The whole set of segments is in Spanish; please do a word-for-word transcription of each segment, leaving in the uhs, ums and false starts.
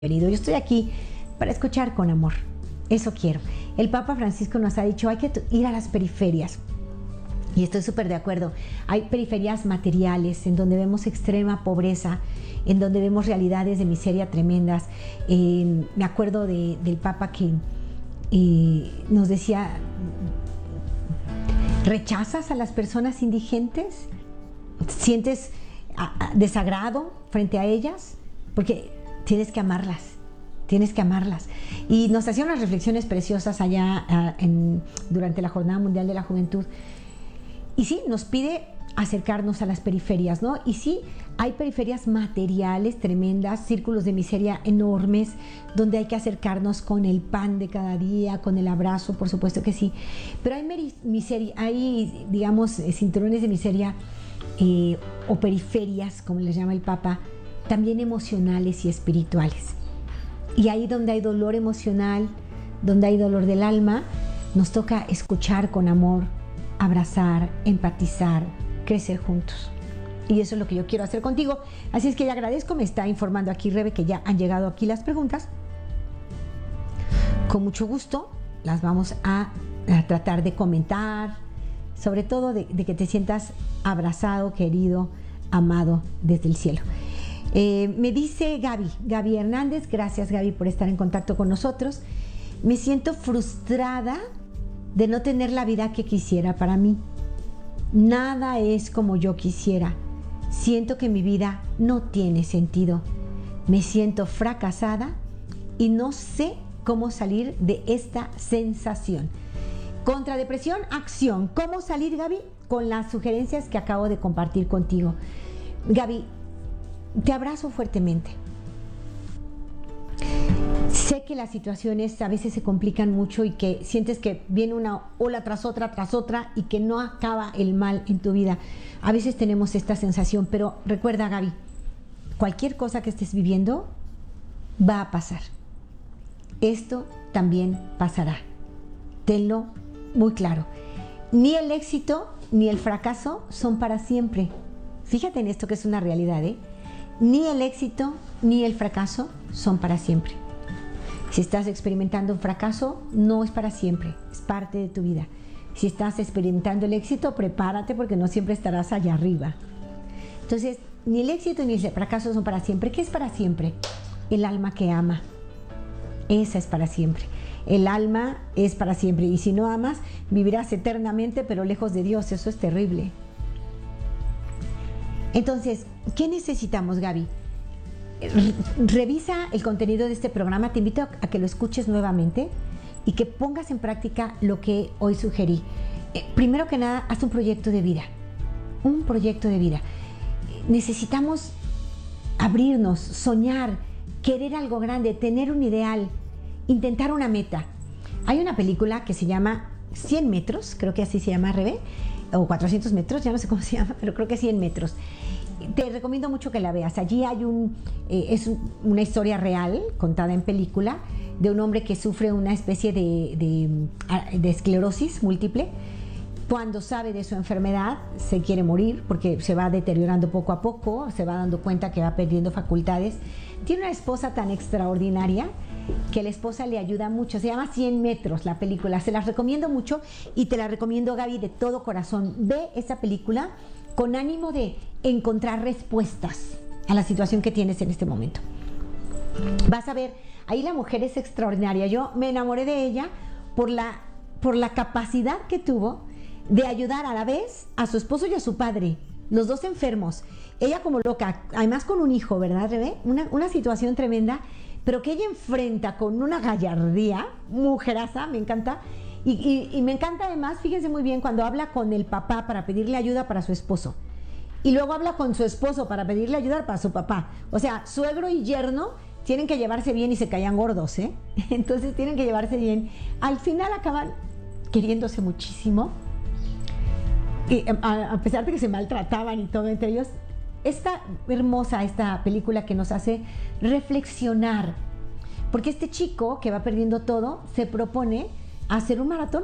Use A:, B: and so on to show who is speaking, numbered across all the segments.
A: Querido, yo estoy aquí para escuchar con amor. Eso quiero. El Papa Francisco nos ha dicho hay que ir a las periferias. Y estoy súper de acuerdo. Hay periferias materiales en donde vemos extrema pobreza, en donde vemos realidades de miseria tremendas. Eh, me acuerdo de, del Papa que eh, nos decía, ¿rechazas a las personas indigentes? ¿Sientes a, a, desagrado frente a ellas? Porque tienes que amarlas, tienes que amarlas. Y nos hacía unas reflexiones preciosas allá uh, en, durante la Jornada Mundial de la Juventud. Y sí, nos pide acercarnos a las periferias, ¿no? Y sí, hay periferias materiales tremendas, círculos de miseria enormes, donde hay que acercarnos con el pan de cada día, con el abrazo, por supuesto que sí. Pero hay miseria, hay, digamos, cinturones de miseria eh, o periferias, como les llama el Papa, también emocionales y espirituales. Y ahí donde hay dolor emocional, donde hay dolor del alma, nos toca escuchar con amor, abrazar, empatizar, crecer juntos. Y eso es lo que yo quiero hacer contigo. Así es que ya agradezco, me está informando aquí Rebe que ya han llegado aquí las preguntas. Con mucho gusto las vamos a, a tratar de comentar, sobre todo de, de que te sientas abrazado, querido, amado desde el cielo. Eh, me dice Gaby, Gaby Hernández, gracias Gaby por estar en contacto con nosotros. Me siento frustrada de no tener la vida que quisiera para mí. Nada es como yo quisiera. Siento que mi vida no tiene sentido. Me siento fracasada y no sé cómo salir de esta sensación. Contra depresión, acción. ¿Cómo salir, Gaby? Con las sugerencias que acabo de compartir contigo. Gaby, te abrazo fuertemente. Sé que las situaciones a veces se complican mucho y que sientes que viene una ola tras otra, tras otra y que no acaba el mal en tu vida. A veces tenemos esta sensación, pero recuerda, Gaby, cualquier cosa que estés viviendo va a pasar. Esto también pasará. Tenlo muy claro. Ni el éxito ni el fracaso son para siempre. Fíjate en esto que es una realidad, ¿eh? Ni el éxito ni el fracaso son para siempre. Si estás experimentando un fracaso, no es para siempre, es parte de tu vida. Si estás experimentando el éxito, prepárate porque no siempre estarás allá arriba. Entonces, ni el éxito ni el fracaso son para siempre. ¿Qué es para siempre? El alma que ama. Esa es para siempre. El alma es para siempre. Y si no amas, vivirás eternamente, pero lejos de Dios. Eso es terrible. Entonces, ¿qué necesitamos, Gaby? Revisa el contenido de este programa, te invito a que lo escuches nuevamente y que pongas en práctica lo que hoy sugerí. Eh, primero que nada, haz un proyecto de vida, un proyecto de vida. Necesitamos abrirnos, soñar, querer algo grande, tener un ideal, intentar una meta. Hay una película que se llama cien metros, creo que así se llama, Rebe, o cuatrocientos metros, ya no sé cómo se llama, pero creo que cien metros. Te recomiendo mucho que la veas. Allí hay un, eh, es una historia real, contada en película, de un hombre que sufre una especie de, de, de esclerosis múltiple. Cuando sabe de su enfermedad, se quiere morir porque se va deteriorando poco a poco, se va dando cuenta que va perdiendo facultades. Tiene una esposa tan extraordinaria que la esposa le ayuda mucho. Se llama cien metros la película. Se las recomiendo mucho y te la recomiendo, Gaby, de todo corazón. Ve esa película con ánimo de encontrar respuestas a la situación que tienes en este momento. Vas a ver, ahí la mujer es extraordinaria. Yo me enamoré de ella por la, por la capacidad que tuvo de ayudar a la vez a su esposo y a su padre, los dos enfermos. Ella como loca, además con un hijo, ¿verdad, Rebe? Una, una situación tremenda, pero que ella enfrenta con una gallardía, mujeraza, me encanta. Y, y, y me encanta además, fíjense muy bien, cuando habla con el papá para pedirle ayuda para su esposo. Y luego habla con su esposo para pedirle ayuda para su papá. O sea, suegro y yerno tienen que llevarse bien y se caían gordos, ¿eh? Entonces tienen que llevarse bien. Al final acaban queriéndose muchísimo. Y a, a pesar de que se maltrataban y todo entre ellos. Está hermosa esta película que nos hace reflexionar. Porque este chico que va perdiendo todo se propone hacer un maratón.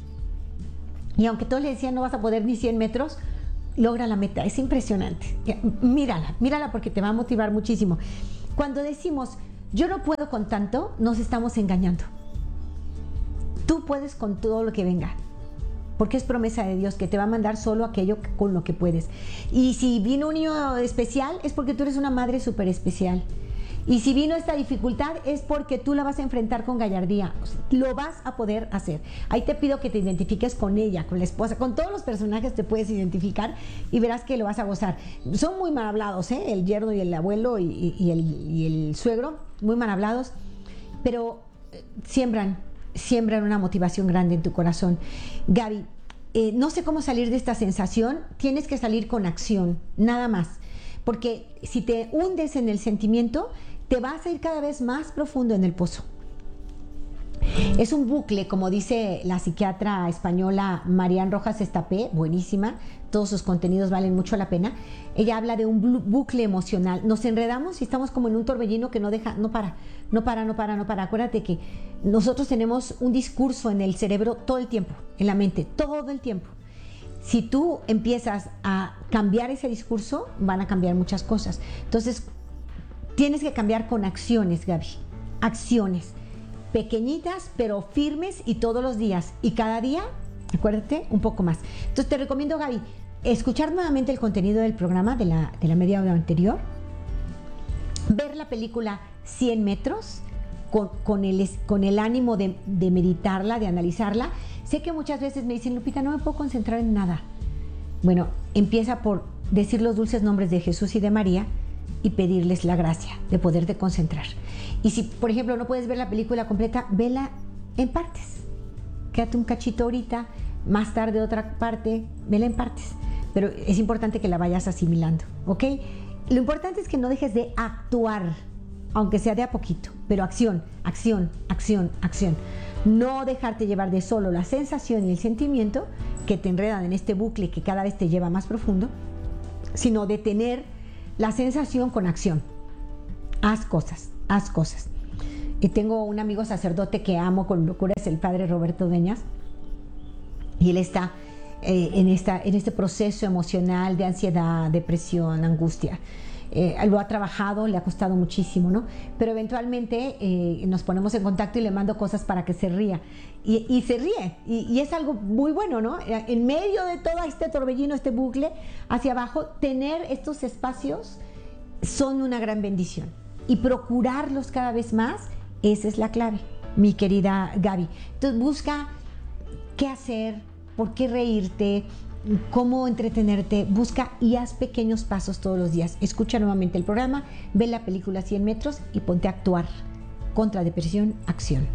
A: Y aunque todos le decían no vas a poder ni cien metros, logra la meta. Es impresionante. Mírala, mírala porque te va a motivar muchísimo. Cuando decimos yo no puedo con tanto, nos estamos engañando. Tú puedes con todo lo que venga, porque es promesa de Dios que te va a mandar solo aquello con lo que puedes. Y si vino un niño especial, es porque tú eres una madre súper especial. Y si vino esta dificultad, es porque tú la vas a enfrentar con gallardía. Lo vas a poder hacer. Ahí te pido que te identifiques con ella, con la esposa, con todos los personajes te puedes identificar y verás que lo vas a gozar. Son muy mal hablados, ¿eh? El yerno y el abuelo y, y, el, y el suegro, muy mal hablados, pero siembran, siembran una motivación grande en tu corazón. Gaby, eh, no sé cómo salir de esta sensación, tienes que salir con acción, nada más. Porque si te hundes en el sentimiento, te vas a ir cada vez más profundo en el pozo. Es un bucle, como dice la psiquiatra española Marian Rojas Estapé, buenísima, todos sus contenidos valen mucho la pena. Ella habla de un bucle emocional. Nos enredamos y estamos como en un torbellino que no deja, no para, no para, no para, no para. Acuérdate que nosotros tenemos un discurso en el cerebro todo el tiempo, en la mente, todo el tiempo. Si tú empiezas a cambiar ese discurso, van a cambiar muchas cosas. Entonces, tienes que cambiar con acciones, Gaby. Acciones. Pequeñitas, pero firmes y todos los días. Y cada día, acuérdate, un poco más. Entonces, te recomiendo, Gaby, escuchar nuevamente el contenido del programa de la, de la media hora anterior. Ver la película cien metros con, con, el, con el ánimo de, de meditarla, de analizarla. Sé que muchas veces me dicen, Lupita, no me puedo concentrar en nada. Bueno, empieza por decir los dulces nombres de Jesús y de María y pedirles la gracia de poderte concentrar. Y si, por ejemplo, no puedes ver la película completa, vela en partes. Quédate un cachito ahorita, más tarde otra parte, vela en partes. Pero es importante que la vayas asimilando, ¿ok? Lo importante es que no dejes de actuar, aunque sea de a poquito, pero acción, acción, acción, acción. No dejarte llevar de solo la sensación y el sentimiento que te enredan en este bucle que cada vez te lleva más profundo, sino de tener la sensación con acción. Haz cosas, haz cosas. Y tengo un amigo sacerdote que amo con locura, es el padre Roberto Dueñas, y él está eh, en, esta, en este proceso emocional de ansiedad, depresión, angustia. Eh, lo ha trabajado, le ha costado muchísimo, ¿no? Pero eventualmente eh, nos ponemos en contacto y le mando cosas para que se ría. Y, y se ríe, y, y es algo muy bueno, ¿no? En medio de todo este torbellino, este bucle hacia abajo, tener estos espacios son una gran bendición. Y procurarlos cada vez más, esa es la clave, mi querida Gaby. Entonces busca qué hacer, por qué reírte, cómo entretenerte, busca y haz pequeños pasos todos los días. Escucha nuevamente el programa, ve la película cien metros y ponte a actuar. Contra depresión, acción.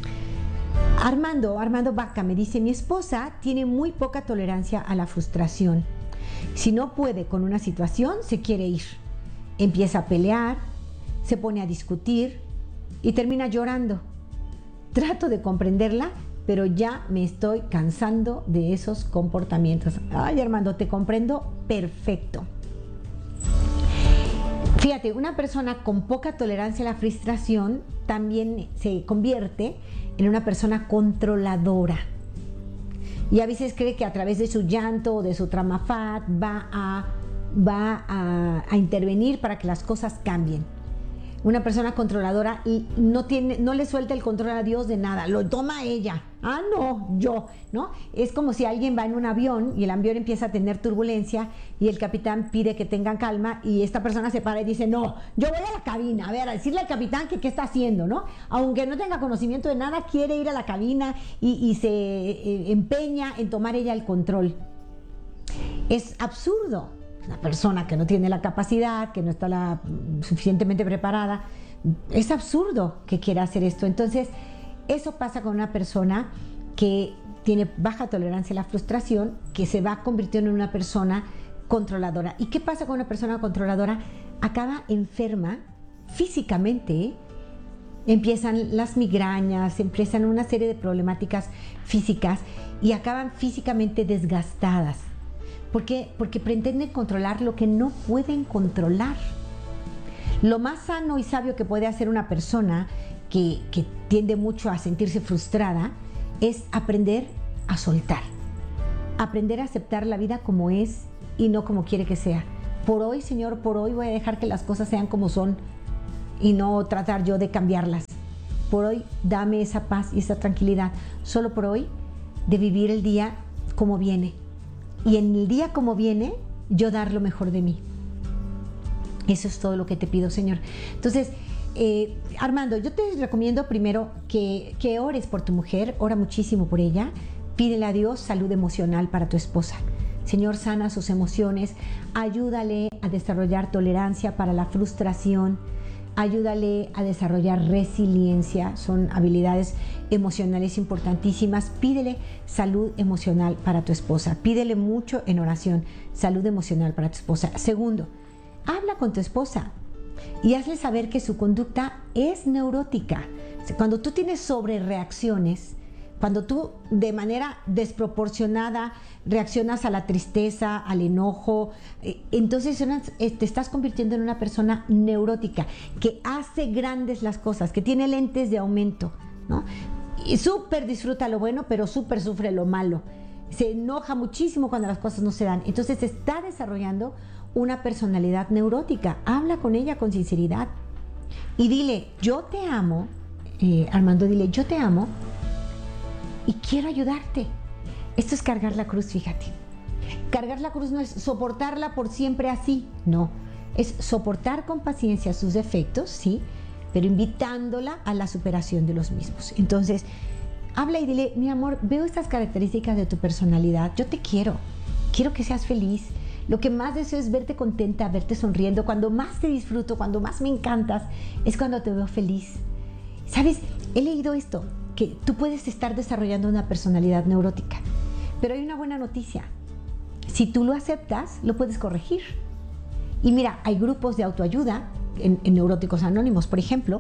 A: Armando, Armando Vaca me dice, mi esposa tiene muy poca tolerancia a la frustración. Si no puede con una situación, se quiere ir. Empieza a pelear, se pone a discutir y termina llorando. Trato de comprenderla, pero ya me estoy cansando de esos comportamientos. Ay, Armando, te comprendo perfecto. Fíjate, una persona con poca tolerancia a la frustración también se convierte en una persona controladora. Y a veces cree que a través de su llanto o de su trauma fat va a, va a, a intervenir para que las cosas cambien. Una persona controladora y no tiene, no le suelta el control a Dios de nada, lo toma ella. Ah, no, yo, ¿no? Es como si alguien va en un avión y el avión empieza a tener turbulencia y el capitán pide que tengan calma y esta persona se para y dice, no, yo voy a la cabina, a ver, a decirle al capitán que qué está haciendo, ¿no? Aunque no tenga conocimiento de nada, quiere ir a la cabina y, y se eh, empeña en tomar ella el control. Es absurdo. Una persona que no tiene la capacidad, que no está la, suficientemente preparada, es absurdo que quiera hacer esto. Entonces, eso pasa con una persona que tiene baja tolerancia a la frustración, que se va convirtiendo en una persona controladora. ¿Y qué pasa con una persona controladora? Acaba enferma físicamente, empiezan las migrañas, empiezan una serie de problemáticas físicas y acaban físicamente desgastadas. ¿Por qué? Porque pretenden controlar lo que no pueden controlar. Lo más sano y sabio que puede hacer una persona que, que tiende mucho a sentirse frustrada es aprender a soltar. Aprender a aceptar la vida como es y no como quiere que sea. Por hoy, Señor, por hoy voy a dejar que las cosas sean como son. y no tratar yo de cambiarlas. Por hoy, dame esa paz y esa tranquilidad. Solo por hoy, de vivir el día como viene. Y en el día como viene, yo dar lo mejor de mí. Eso es todo lo que te pido, Señor. Entonces, eh, Armando, yo te recomiendo primero que, que ores por tu mujer, ora muchísimo por ella, pídele a Dios salud emocional para tu esposa. Señor, sana sus emociones, ayúdale a desarrollar tolerancia para la frustración, ayúdale a desarrollar resiliencia, son habilidades emocionales importantísimas. Pídele salud emocional para tu esposa, pídele mucho en oración, salud emocional para tu esposa. Segundo, habla con tu esposa y hazle saber que su conducta es neurótica. Cuando tú tienes sobrereacciones, cuando tú de manera desproporcionada reaccionas a la tristeza, al enojo, entonces te estás convirtiendo en una persona neurótica, que hace grandes las cosas, que tiene lentes de aumento, ¿no? Y súper disfruta lo bueno, pero súper sufre lo malo. Se enoja muchísimo cuando las cosas no se dan. Entonces está desarrollando una personalidad neurótica. Habla con ella con sinceridad y dile, yo te amo, eh, Armando, dile, yo te amo y quiero ayudarte. Esto es cargar la cruz, fíjate. Cargar la cruz no es soportarla por siempre así, no. Es soportar con paciencia sus defectos, sí, pero invitándola a la superación de los mismos. Entonces, habla y dile, mi amor, veo estas características de tu personalidad, yo te quiero, quiero que seas feliz. Lo que más deseo es verte contenta, verte sonriendo. Cuando más te disfruto, cuando más me encantas, es cuando te veo feliz. ¿Sabes? He leído esto, que tú puedes estar desarrollando una personalidad neurótica. Pero hay una buena noticia. Si tú lo aceptas, lo puedes corregir. Y mira, hay grupos de autoayuda en, en Neuróticos Anónimos, por ejemplo,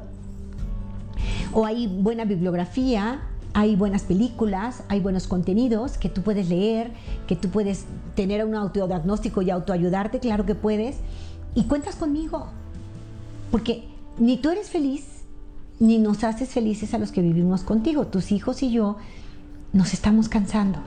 A: o hay buena bibliografía, hay buenas películas, hay buenos contenidos que tú puedes leer, que tú puedes tener un autodiagnóstico y autoayudarte, claro que puedes. Y cuentas conmigo, porque ni tú eres feliz, ni nos haces felices a los que vivimos contigo. Tus hijos y yo nos estamos cansando.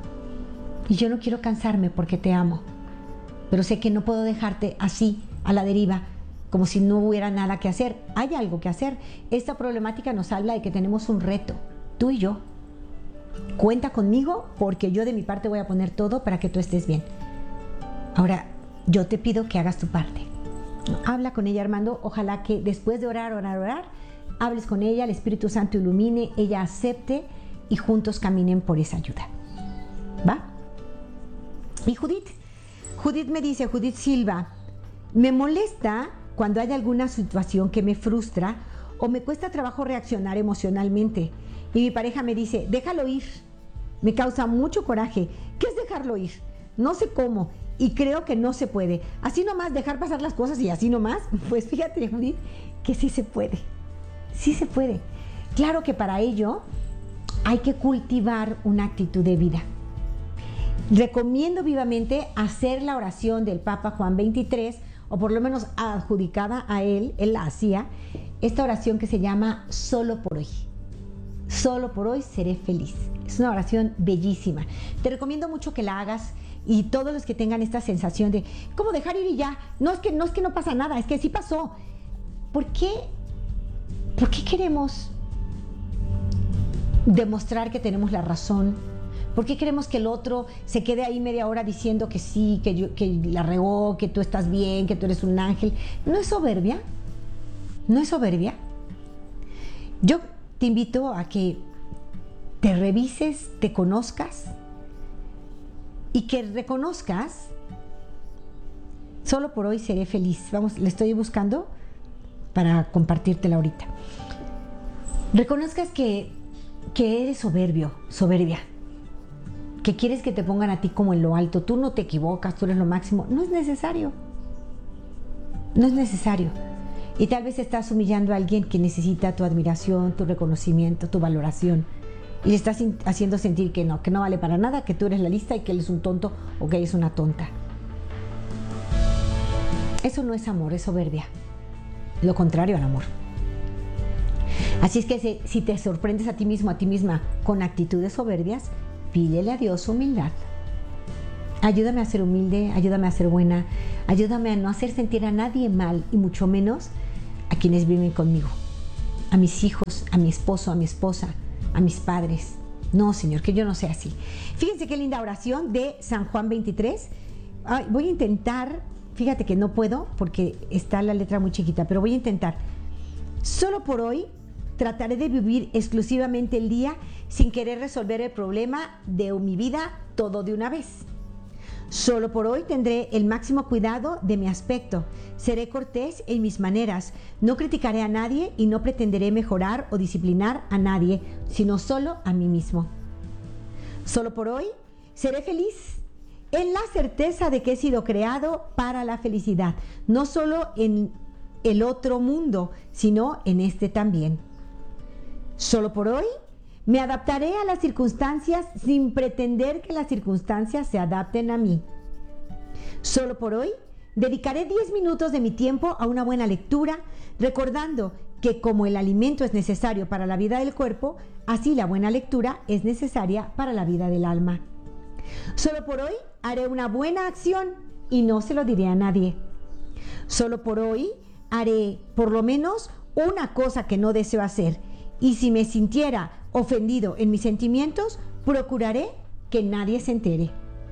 A: Y yo no quiero cansarme porque te amo, pero sé que no puedo dejarte así, a la deriva, como si no hubiera nada que hacer. Hay algo que hacer. Esta problemática nos habla de que tenemos un reto, tú y yo. Cuenta conmigo porque yo de mi parte voy a poner todo para que tú estés bien. Ahora, yo te pido que hagas tu parte. Habla con ella, Armando. Ojalá que después de orar, orar, orar, hables con ella, el Espíritu Santo ilumine, ella acepte y juntos caminen por esa ayuda. ¿Va? Y Judith, Judith me dice, Judith Silva, me molesta cuando hay alguna situación que me frustra o me cuesta trabajo reaccionar emocionalmente. Y mi pareja me dice, déjalo ir. Me causa mucho coraje. ¿Qué es dejarlo ir? No sé cómo y creo que no se puede. Así nomás dejar pasar las cosas y así nomás. Pues fíjate, Judith, que sí se puede. Sí se puede. Claro que para ello hay que cultivar una actitud de vida. Recomiendo vivamente hacer la oración del Papa Juan veintitrés, o por lo menos adjudicada a él, él la hacía, esta oración que se llama Solo por hoy. Solo por hoy seré feliz. Es una oración bellísima. Te recomiendo mucho que la hagas y todos los que tengan esta sensación de ¿cómo dejar ir y ya? No es que no, es que no pasa nada, es que sí pasó. ¿Por qué? ¿Por qué queremos demostrar que tenemos la razón? ¿Por qué queremos que el otro se quede ahí media hora diciendo que sí, que, yo, que la regó, que tú estás bien, que tú eres un ángel? ¿No es soberbia? ¿No es soberbia? Yo te invito a que te revises, te conozcas y que reconozcas, solo por hoy seré feliz. Vamos, le estoy buscando para compartírtela ahorita. Reconozcas que, que eres soberbio, soberbia, que quieres que te pongan a ti como en lo alto. Tú no te equivocas, tú eres lo máximo. No es necesario. No es necesario. Y tal vez estás humillando a alguien que necesita tu admiración, tu reconocimiento, tu valoración. Y le estás haciendo sentir que no, que no vale para nada, que tú eres la lista y que él es un tonto o que ella es una tonta. Eso no es amor, es soberbia. Lo contrario al amor. Así es que si te sorprendes a ti mismo, a ti misma, con actitudes soberbias, pídele a Dios humildad. Ayúdame a ser humilde, ayúdame a ser buena, ayúdame a no hacer sentir a nadie mal y mucho menos a quienes viven conmigo, a mis hijos, a mi esposo, a mi esposa, a mis padres. No, Señor, que yo no sea así. Fíjense qué linda oración de San Juan veintitrés. Ay, voy a intentar, fíjate que no puedo porque está la letra muy chiquita, pero voy a intentar. Solo por hoy trataré de vivir exclusivamente el día sin querer resolver el problema de mi vida todo de una vez. Solo por hoy tendré el máximo cuidado de mi aspecto. Seré cortés en mis maneras. No criticaré a nadie y no pretenderé mejorar o disciplinar a nadie, sino solo a mí mismo. Solo por hoy seré feliz en la certeza de que he sido creado para la felicidad, no solo en el otro mundo, sino en este también. Solo por hoy me adaptaré a las circunstancias sin pretender que las circunstancias se adapten a mí. Solo por hoy dedicaré diez minutos de mi tiempo a una buena lectura, recordando que como el alimento es necesario para la vida del cuerpo, así la buena lectura es necesaria para la vida del alma. Solo por hoy haré una buena acción y no se lo diré a nadie. Solo por hoy haré por lo menos una cosa que no deseo hacer, y si me sintiera ofendido en mis sentimientos, procuraré que nadie se entere.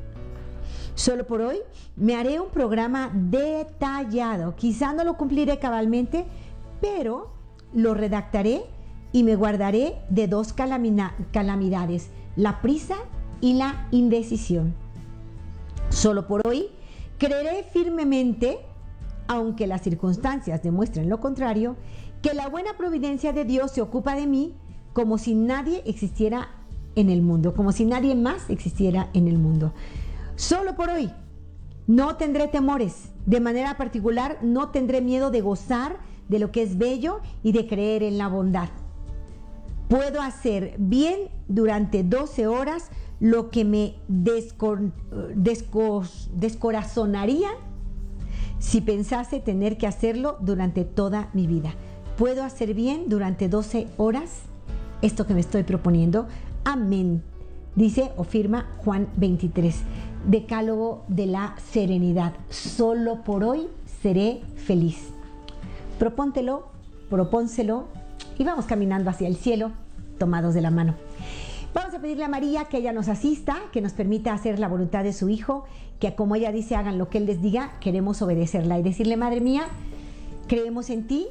A: Solo por hoy me haré un programa detallado. Quizá no lo cumpliré cabalmente, pero lo redactaré y me guardaré de dos calamina- calamidades, la prisa y la indecisión. Solo por hoy creeré firmemente, aunque las circunstancias demuestren lo contrario, que la buena providencia de Dios se ocupa de mí como si nadie existiera en el mundo, como si nadie más existiera en el mundo. Solo por hoy no tendré temores. De manera particular, no tendré miedo de gozar de lo que es bello y de creer en la bondad. Puedo hacer bien durante doce horas lo que me descor- descos- descorazonaría si pensase tener que hacerlo durante toda mi vida. Puedo hacer bien durante doce horas esto que me estoy proponiendo. Amén. Dice o firma Juan veintitrés. Decálogo de la serenidad. Solo por hoy seré feliz. Propóntelo, propónselo y vamos caminando hacia el cielo, tomados de la mano. Vamos a pedirle a María que ella nos asista, que nos permita hacer la voluntad de su Hijo, que como ella dice, hagan lo que Él les diga, queremos obedecerla y decirle: Madre mía, creemos en ti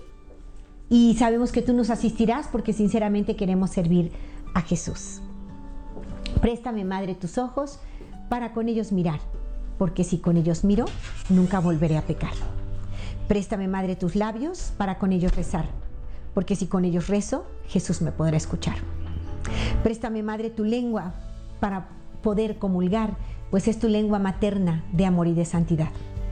A: y sabemos que tú nos asistirás porque sinceramente queremos servir a Jesús. Préstame, Madre, tus ojos para con ellos mirar, porque si con ellos miro, nunca volveré a pecar. Préstame, Madre, tus labios para con ellos rezar, porque si con ellos rezo, Jesús me podrá escuchar. Préstame, Madre, tu lengua para poder comulgar, pues es tu lengua materna de amor y de santidad.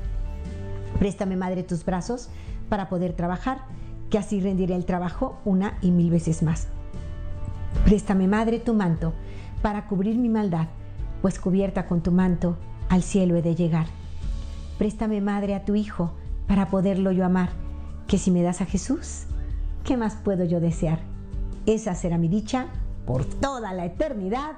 A: Préstame, Madre, tus brazos para poder trabajar, que así rendiré el trabajo una y mil veces más. Préstame, Madre, tu manto para cubrir mi maldad, pues cubierta con tu manto al cielo he de llegar. Préstame, Madre, a tu Hijo para poderlo yo amar, que si me das a Jesús, ¿qué más puedo yo desear? Esa será mi dicha por toda la eternidad.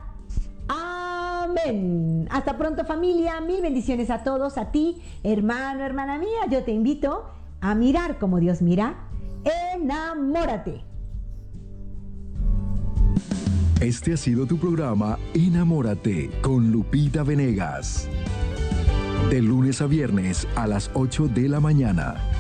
A: Amén. Hasta pronto, familia. Mil bendiciones a todos, a ti, hermano, hermana mía. Yo te invito a mirar como Dios mira. Enamórate.
B: Este ha sido tu programa Enamórate con Lupita Venegas. De lunes a viernes a las ocho de la mañana.